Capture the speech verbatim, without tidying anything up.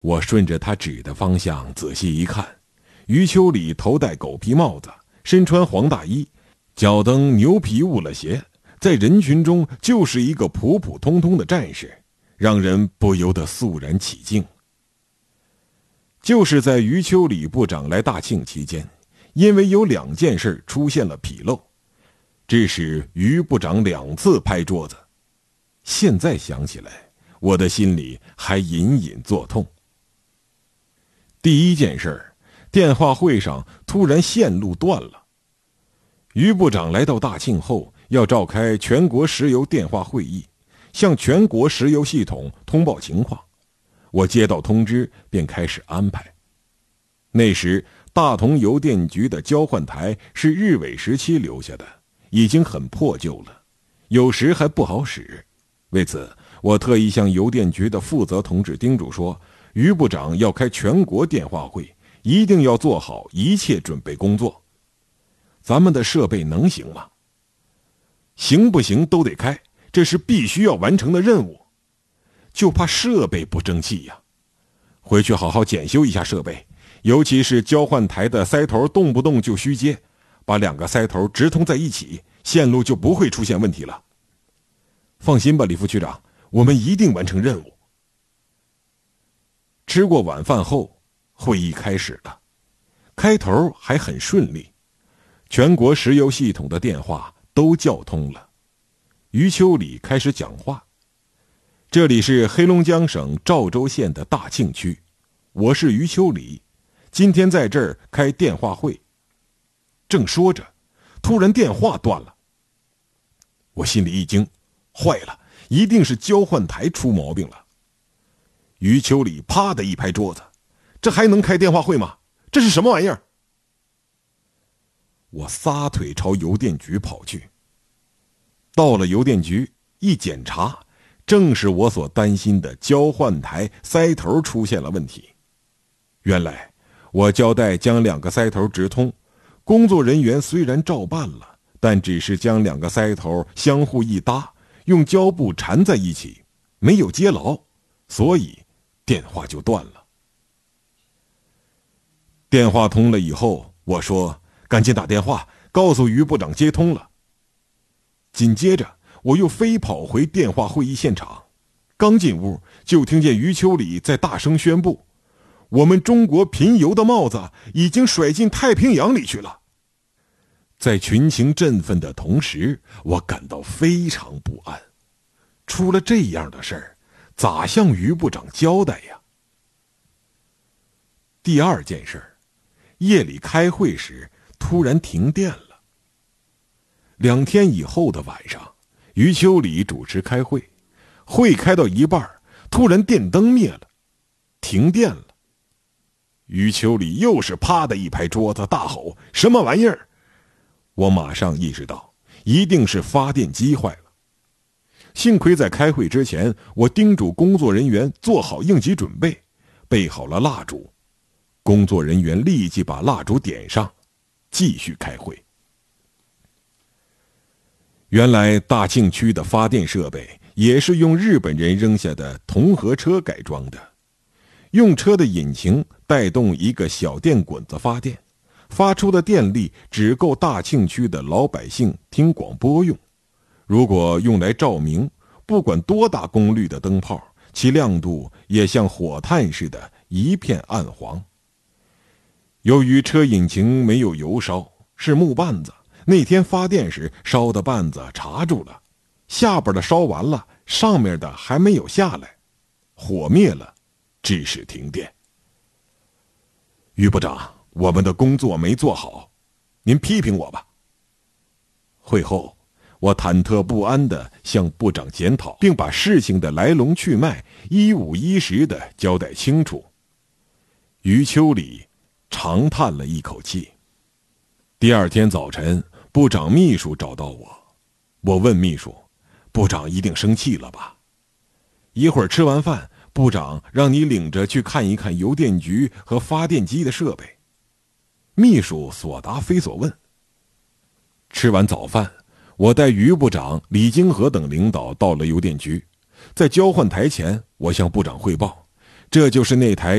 我顺着他指的方向仔细一看，余秋里头戴狗皮帽子，身穿黄大衣，脚蹬牛皮雾了鞋，在人群中就是一个普普通通的战士，让人不由得肃然起敬。就是在余秋里部长来大庆期间，因为有两件事出现了纰漏，致使余部长两次拍桌子。现在想起来，我的心里还隐隐作痛。第一件事，电话会上突然线路断了。余部长来到大庆后，要召开全国石油电话会议，向全国石油系统通报情况。我接到通知便开始安排。那时大同邮电局的交换台是日伪时期留下的，已经很破旧了，有时还不好使。为此我特意向邮电局的负责同志叮嘱说，余部长要开全国电话会，一定要做好一切准备工作。咱们的设备能行吗？行不行都得开，这是必须要完成的任务。就怕设备不争气呀。回去好好检修一下设备，尤其是交换台的塞头动不动就虚接，把两个塞头直通在一起，线路就不会出现问题了。放心吧，李副区长，我们一定完成任务。吃过晚饭后，会议开始了。开头还很顺利，全国石油系统的电话都叫通了。余秋里开始讲话。这里是黑龙江省肇州县的大庆区，我是余秋里，今天在这儿开电话会。正说着，突然电话断了。我心里一惊，坏了，一定是交换台出毛病了。余秋里啪的一拍桌子，这还能开电话会吗？这是什么玩意儿？我撒腿朝邮电局跑去。到了邮电局，一检查，正是我所担心的交换台塞头出现了问题。原来我交代将两个塞头直通，工作人员虽然照办了，但只是将两个塞头相互一搭，用胶布缠在一起，没有接牢，所以电话就断了。电话通了以后，我说赶紧打电话告诉余部长接通了。紧接着我又飞跑回电话会议现场，刚进屋就听见余秋里在大声宣布，我们中国贫油的帽子已经甩进太平洋里去了。在群情振奋的同时，我感到非常不安。出了这样的事儿，咋向余部长交代呀？第二件事，夜里开会时突然停电了。两天以后的晚上，余秋里主持开会，会开到一半，突然电灯灭了，停电了。余秋里又是啪的一拍桌子，大吼：“什么玩意儿？”我马上意识到，一定是发电机坏了。幸亏在开会之前，我叮嘱工作人员做好应急准备，备好了蜡烛。工作人员立即把蜡烛点上，继续开会。原来大庆区的发电设备也是用日本人扔下的铜合车改装的，用车的引擎带动一个小电滚子发电，发出的电力只够大庆区的老百姓听广播用。如果用来照明，不管多大功率的灯泡，其亮度也像火炭似的一片暗黄。由于车引擎没有油烧，是木棒子，那天发电时烧的棒子插住了，下边的烧完了，上面的还没有下来，火灭了，致使停电。余部长，我们的工作没做好，您批评我吧。会后，我忐忑不安地向部长检讨，并把事情的来龙去脉一五一十地交代清楚。余秋里长叹了一口气。第二天早晨，部长秘书找到我，我问秘书，部长一定生气了吧？一会儿吃完饭，部长让你领着去看一看邮电局和发电机的设备。秘书所答非所问。吃完早饭，我带余部长、李金河等领导到了邮电局。在交换台前，我向部长汇报， 这就是那台